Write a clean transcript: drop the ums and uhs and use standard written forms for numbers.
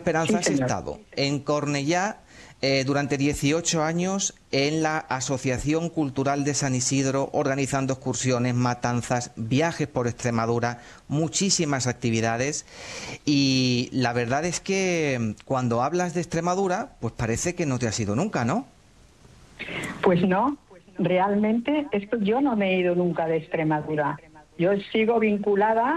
Esperanza, Sí, has señor. estado en Cornellá durante 18 años en la Asociación Cultural de San Isidro, organizando excursiones, matanzas, viajes por Extremadura, muchísimas actividades. Y la verdad es que cuando hablas de Extremadura, pues parece que no te has ido nunca, ¿no? Pues no, realmente es que yo no me he ido nunca de Extremadura. Yo sigo vinculada